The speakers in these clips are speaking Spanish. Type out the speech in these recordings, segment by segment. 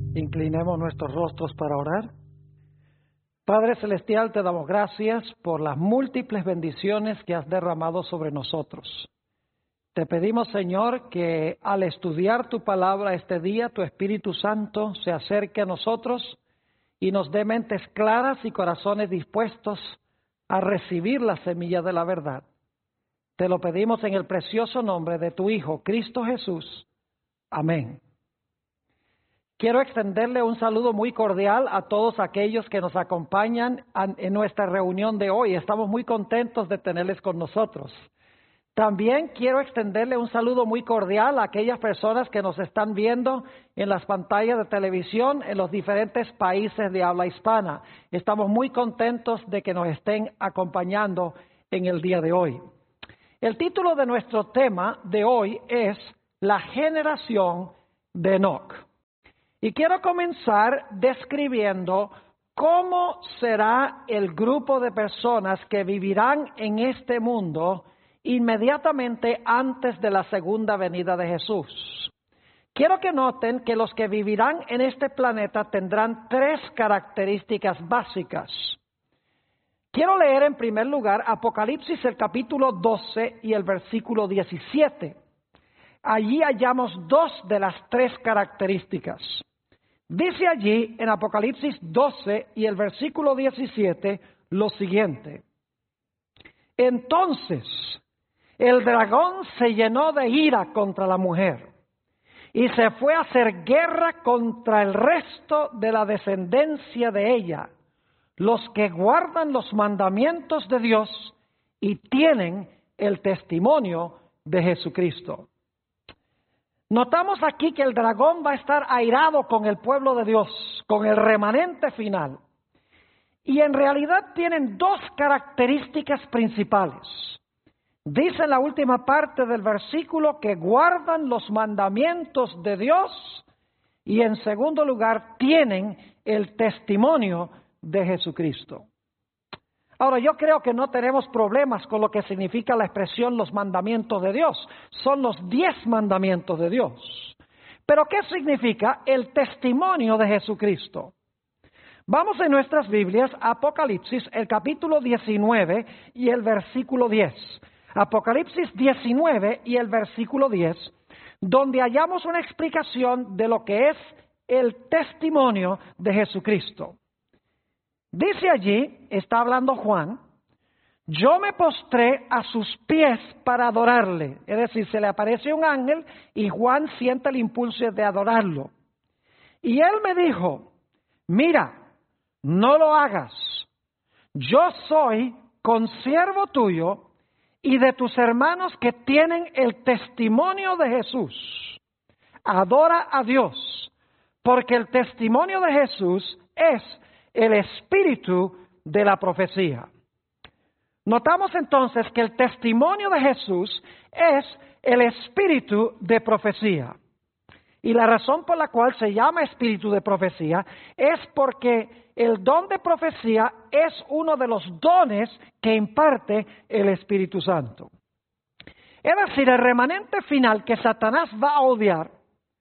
Inclinemos nuestros rostros para orar. Padre Celestial, te damos gracias por las múltiples bendiciones que has derramado sobre nosotros. Te pedimos, Señor, que al estudiar tu palabra este día, tu Espíritu Santo se acerque a nosotros y nos dé mentes claras y corazones dispuestos a recibir la semilla de la verdad. Te lo pedimos en el precioso nombre de tu Hijo, Cristo Jesús. Amén. Quiero extenderle un saludo muy cordial a todos aquellos que nos acompañan en nuestra reunión de hoy. Estamos muy contentos de tenerles con nosotros. También quiero extenderle un saludo muy cordial a aquellas personas que nos están viendo en las pantallas de televisión en los diferentes países de habla hispana. Estamos muy contentos de que nos estén acompañando en el día de hoy. El título de nuestro tema de hoy es La generación de Enoc. Y quiero comenzar describiendo cómo será el grupo de personas que vivirán en este mundo inmediatamente antes de la segunda venida de Jesús. Quiero que noten que los que vivirán en este planeta tendrán tres características básicas. Quiero leer en primer lugar Apocalipsis el capítulo 12 y el versículo 17. Allí hallamos dos de las tres características. Dice allí en Apocalipsis 12 y el versículo 17 lo siguiente. Entonces el dragón se llenó de ira contra la mujer y se fue a hacer guerra contra el resto de la descendencia de ella, los que guardan los mandamientos de Dios y tienen el testimonio de Jesucristo. Notamos aquí que el dragón va a estar airado con el pueblo de Dios, con el remanente final. Y en realidad tienen dos características principales. Dice en la última parte del versículo que guardan los mandamientos de Dios y en segundo lugar tienen el testimonio de Jesucristo. Ahora, yo creo que no tenemos problemas con lo que significa la expresión los mandamientos de Dios. Son los 10 mandamientos de Dios. Pero, ¿qué significa el testimonio de Jesucristo? Vamos en nuestras Biblias a Apocalipsis, el capítulo 19 y el versículo 10. Apocalipsis 19 y el versículo 10, donde hallamos una explicación de lo que es el testimonio de Jesucristo. Dice allí, está hablando Juan, yo me postré a sus pies para adorarle. Es decir, se le aparece un ángel y Juan siente el impulso de adorarlo. Y él me dijo, mira, no lo hagas. Yo soy consiervo tuyo y de tus hermanos que tienen el testimonio de Jesús. Adora a Dios, porque el testimonio de Jesús es el espíritu de la profecía. Notamos entonces que el testimonio de Jesús es el espíritu de profecía. Y la razón por la cual se llama espíritu de profecía es porque el don de profecía es uno de los dones que imparte el Espíritu Santo. Es decir, el remanente final que Satanás va a odiar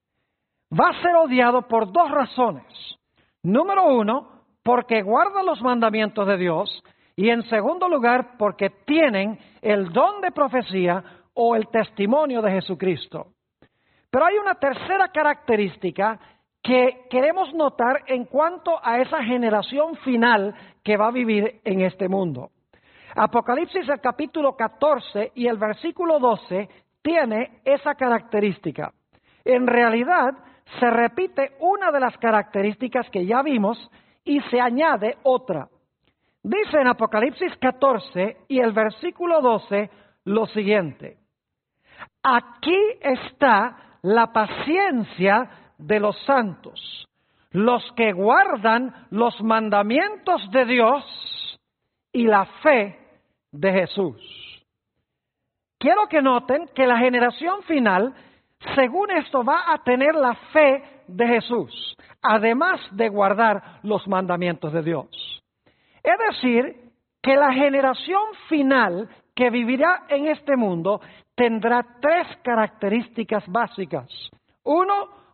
va a ser odiado por dos razones. Número uno, porque guardan los mandamientos de Dios, y en segundo lugar, porque tienen el don de profecía o el testimonio de Jesucristo. Pero hay una tercera característica que queremos notar en cuanto a esa generación final que va a vivir en este mundo. Apocalipsis, el capítulo 14 y el versículo 12, tiene esa característica. En realidad, se repite una de las características que ya vimos y se añade otra. Dice en Apocalipsis 14 y el versículo 12 lo siguiente. Aquí está la paciencia de los santos, los que guardan los mandamientos de Dios y la fe de Jesús. Quiero que noten que la generación final, según esto, va a tener la fe de Jesús, además de guardar los mandamientos de Dios. Es decir, que la generación final que vivirá en este mundo tendrá tres características básicas. Uno,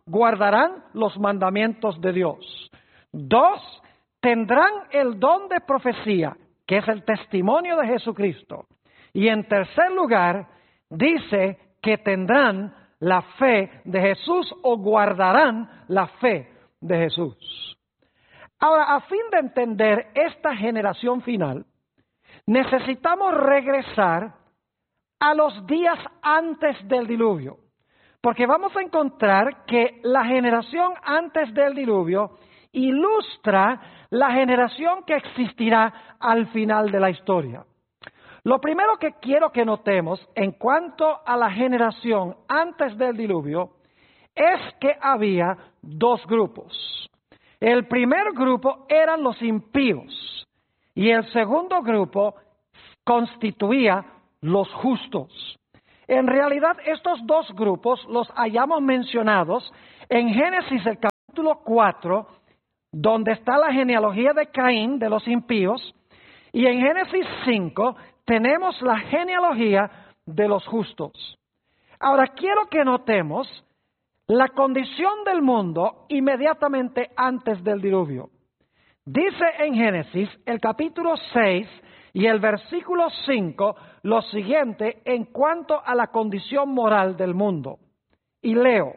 guardarán los mandamientos de Dios. 2, tendrán el don de profecía, que es el testimonio de Jesucristo. Y en tercer lugar, dice que tendrán la fe de Jesús o guardarán la fe de Jesús. Ahora, a fin de entender esta generación final, necesitamos regresar a los días antes del diluvio, porque vamos a encontrar que la generación antes del diluvio ilustra la generación que existirá al final de la historia. Lo primero que quiero que notemos en cuanto a la generación antes del diluvio es que había dos grupos. El primer grupo eran los impíos y el segundo grupo constituía los justos. En realidad, estos dos grupos los hayamos mencionados en Génesis el capítulo 4, donde está la genealogía de Caín, de los impíos, y en Génesis 5 tenemos la genealogía de los justos. Ahora, quiero que notemos la condición del mundo inmediatamente antes del diluvio. Dice en Génesis, el capítulo 6 y el versículo 5, lo siguiente en cuanto a la condición moral del mundo. Y leo,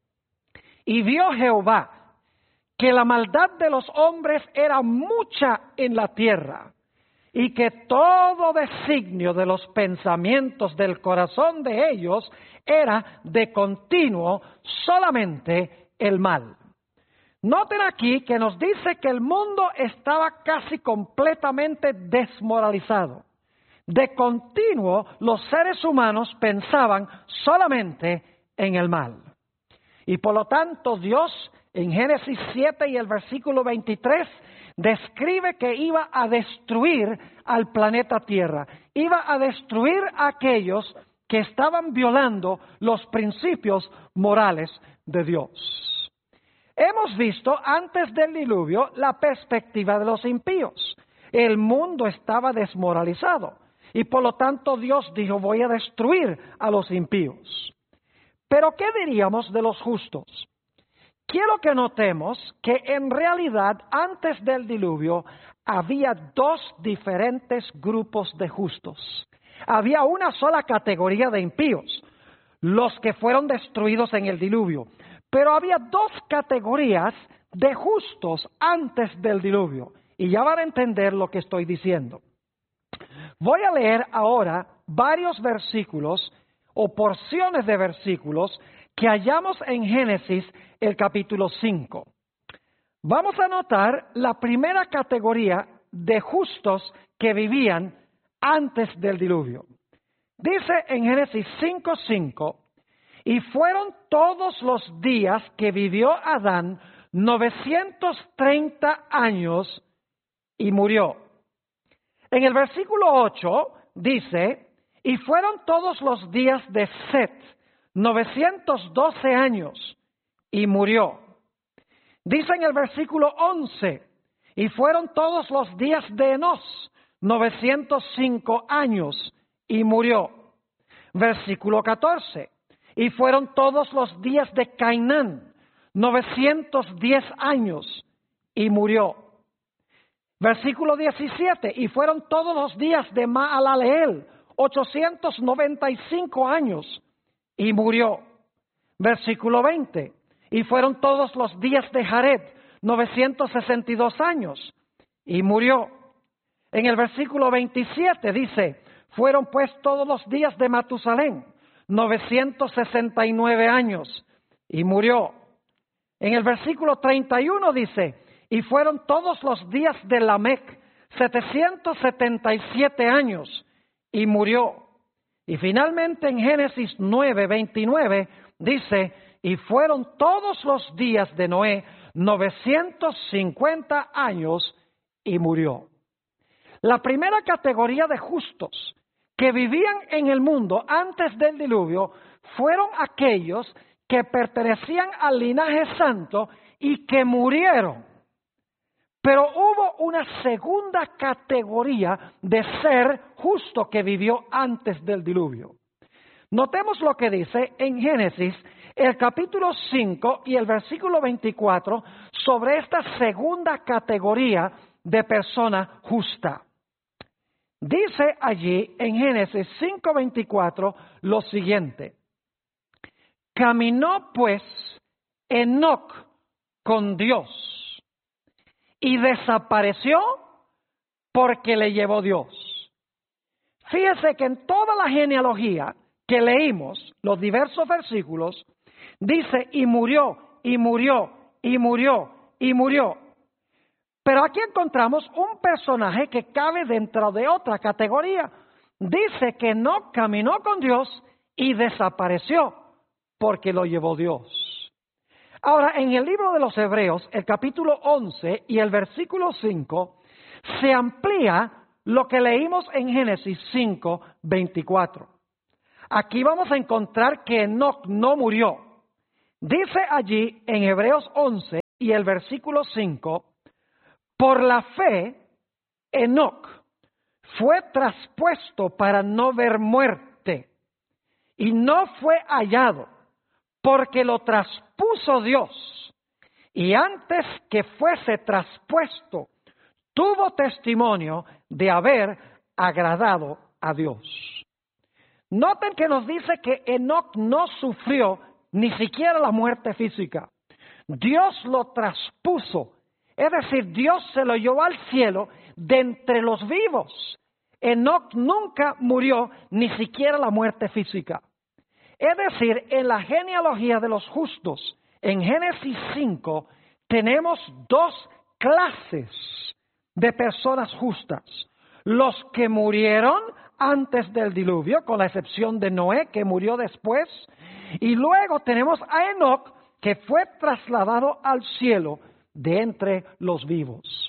y vio Jehová que la maldad de los hombres era mucha en la tierra, y que todo designio de los pensamientos del corazón de ellos era de continuo solamente el mal. Noten aquí que nos dice que el mundo estaba casi completamente desmoralizado. De continuo los seres humanos pensaban solamente en el mal. Y por lo tanto Dios en Génesis 7 y el versículo 23 describe que iba a destruir al planeta Tierra, iba a destruir a aquellos que estaban violando los principios morales de Dios. Hemos visto antes del diluvio la perspectiva de los impíos. El mundo estaba desmoralizado y por lo tanto Dios dijo, voy a destruir a los impíos. Pero ¿qué diríamos de los justos? Quiero que notemos que en realidad antes del diluvio había dos diferentes grupos de justos. Había una sola categoría de impíos, los que fueron destruidos en el diluvio. Pero había dos categorías de justos antes del diluvio. Y ya van a entender lo que estoy diciendo. Voy a leer ahora varios versículos o porciones de versículos que hallamos en Génesis el capítulo 5. Vamos a notar la primera categoría de justos que vivían antes del diluvio. Dice en Génesis 5:5, y fueron todos los días que vivió Adán 930 años y murió. En el versículo 8 dice, y fueron todos los días de Set 912 años y murió. Dice en el versículo 11, y fueron todos los días de Enos 905 años y murió. Versículo 14, y fueron todos los días de Cainán 910 años y murió. Versículo 17, y fueron todos los días de Maalaleel 895 años y murió. Versículo 20, y fueron todos los días de Jared 962 años y murió. En el versículo 27 dice, fueron pues todos los días de Matusalén 969 años y murió. En el versículo 31 dice, y fueron todos los días de Lamec 777 años y murió. Y finalmente en Génesis 9:29 dice, y fueron todos los días de Noé 950 años y murió. La primera categoría de justos que vivían en el mundo antes del diluvio fueron aquellos que pertenecían al linaje santo y que murieron. Pero hubo una segunda categoría de ser justo que vivió antes del diluvio. Notemos lo que dice en Génesis, el capítulo 5 y el versículo 24 sobre esta segunda categoría de persona justa. Dice allí en Génesis 5:24 lo siguiente: caminó pues Enoc con Dios y desapareció porque le llevó Dios. Fíjese que en toda la genealogía que leímos, los diversos versículos, dice y murió, y murió, y murió, y murió. Pero aquí encontramos un personaje que cabe dentro de otra categoría. Dice que no caminó con Dios y desapareció porque lo llevó Dios. Ahora, en el libro de los Hebreos, el capítulo 11 y el versículo 5, se amplía lo que leímos en Génesis 5:24. Aquí vamos a encontrar que Enoc no murió. Dice allí en Hebreos 11 y el versículo 5, por la fe, Enoc fue traspuesto para no ver muerte y no fue hallado porque lo traspuso Dios, y antes que fuese traspuesto tuvo testimonio de haber agradado a Dios. Noten que nos dice que Enoc no sufrió ni siquiera la muerte física. Dios lo traspuso. Es decir, Dios se lo llevó al cielo de entre los vivos. Enoc nunca murió, ni siquiera la muerte física. Es decir, en la genealogía de los justos, en Génesis 5, tenemos dos clases de personas justas. Los que murieron antes del diluvio, con la excepción de Noé, que murió después, y luego tenemos a Enoc, que fue trasladado al cielo de entre los vivos.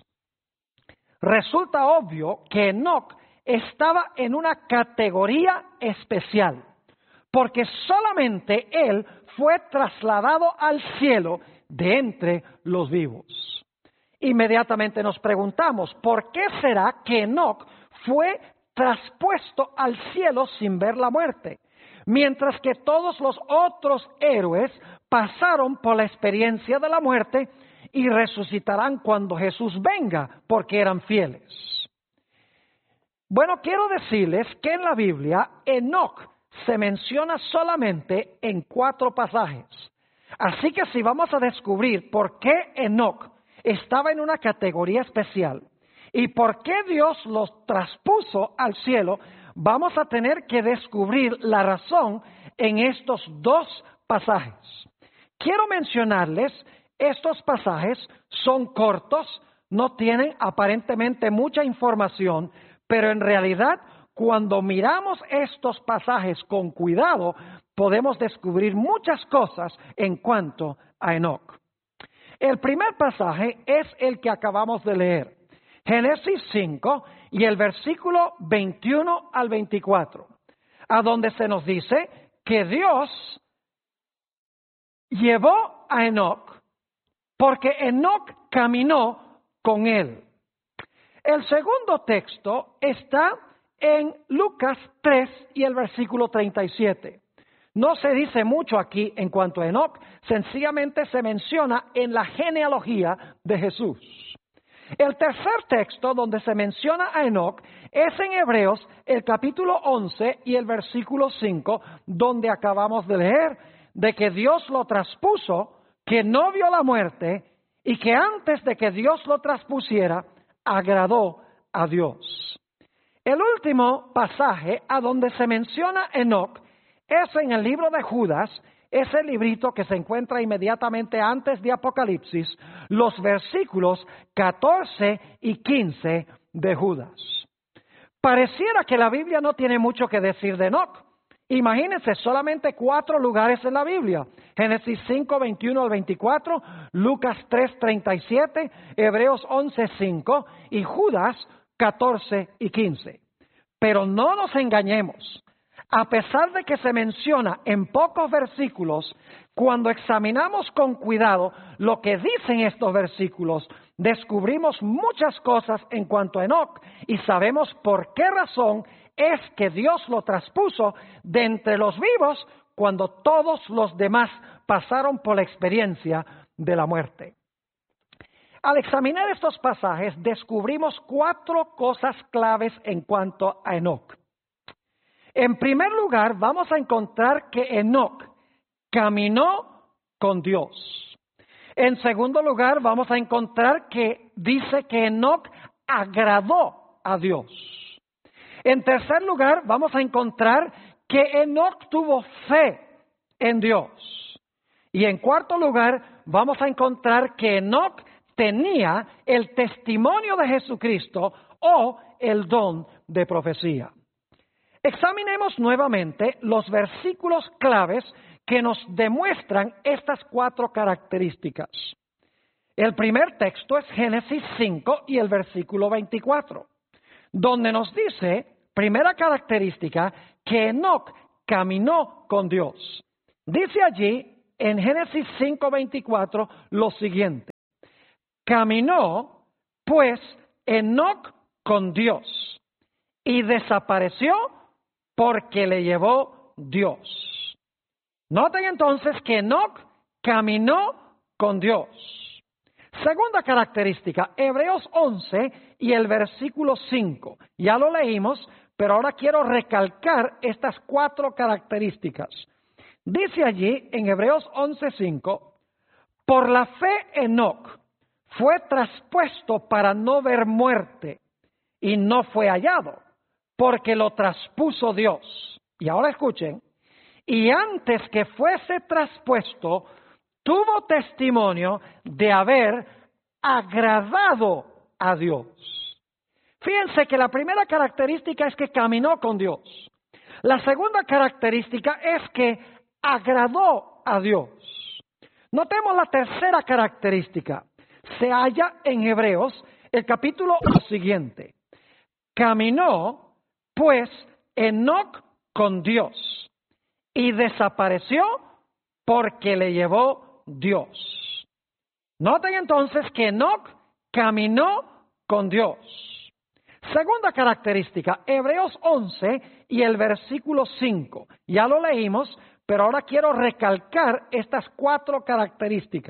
Resulta obvio que Enoc estaba en una categoría especial, porque solamente él fue trasladado al cielo de entre los vivos. Inmediatamente nos preguntamos, ¿por qué será que Enoc fue traspuesto al cielo sin ver la muerte? Mientras que todos los otros héroes pasaron por la experiencia de la muerte y resucitarán cuando Jesús venga, porque eran fieles. Bueno, quiero decirles que en la Biblia Enoc se menciona solamente en 4 pasajes. Así que si vamos a descubrir por qué Enoc estaba en una categoría especial y por qué Dios los traspuso al cielo, vamos a tener que descubrir la razón en estos 2 pasajes. Quiero mencionarles, estos pasajes son cortos, no tienen aparentemente mucha información, pero en realidad cuando miramos estos pasajes con cuidado, podemos descubrir muchas cosas en cuanto a Enoc. El primer pasaje es el que acabamos de leer, Génesis 5 y el versículo 21 al 24, a donde se nos dice que Dios llevó a Enoc porque Enoc caminó con él. El segundo texto está en Lucas 3 y el versículo 37. No se dice mucho aquí en cuanto a Enoc, sencillamente se menciona en la genealogía de Jesús. El tercer texto donde se menciona a Enoc es en Hebreos, el capítulo 11 y el versículo 5, donde acabamos de leer, de que Dios lo traspuso, que no vio la muerte y que antes de que Dios lo traspusiera, agradó a Dios. El último pasaje a donde se menciona Enoc es en el libro de Judas, ese librito que se encuentra inmediatamente antes de Apocalipsis, los versículos 14 y 15 de Judas. Pareciera que la Biblia no tiene mucho que decir de Enoc. Imagínense, solamente 4 lugares en la Biblia: Génesis 5, 21 al 24, Lucas 3, 37, Hebreos 11, 5 y Judas 14 y 15. Pero no nos engañemos. A pesar de que se menciona en pocos versículos, cuando examinamos con cuidado lo que dicen estos versículos, descubrimos muchas cosas en cuanto a Enoc y sabemos por qué razón es que Dios lo traspuso de entre los vivos cuando todos los demás pasaron por la experiencia de la muerte. Al examinar estos pasajes, descubrimos 4 cosas claves en cuanto a Enoc. En primer lugar, vamos a encontrar que Enoc caminó con Dios. En segundo lugar, vamos a encontrar que dice que Enoc agradó a Dios. En tercer lugar, vamos a encontrar que Enoc tuvo fe en Dios. Y en cuarto lugar, vamos a encontrar que Enoc tenía el testimonio de Jesucristo o el don de profecía. Examinemos nuevamente los versículos claves que nos demuestran estas 4 características. El primer texto es Génesis 5 y el versículo 24, donde nos dice, primera característica, que Enoc caminó con Dios. Dice allí en Génesis 5:24 lo siguiente: caminó pues Enoc con Dios y desapareció porque le llevó Dios. Noten entonces que Enoc caminó con Dios. Segunda característica, Hebreos 11 y el versículo 5. Ya lo leímos, pero ahora quiero recalcar estas 4 características. Dice allí en Hebreos 11:5, por la fe Enoc fue traspuesto para no ver muerte y no fue hallado, porque lo traspuso Dios. Y ahora escuchen, y antes que fuese traspuesto, tuvo testimonio de haber agradado a Dios. Fíjense que la primera característica es que caminó con Dios. La segunda característica es que agradó a Dios. Notemos la tercera característica. Se halla en Hebreos, el capítulo siguiente. Caminó, pues, Enoc con Dios y desapareció porque le llevó Dios. Noten entonces que Enoc caminó con Dios. Segunda característica, Hebreos 11 y el versículo 5. Ya lo leímos, pero ahora quiero recalcar estas 4 características.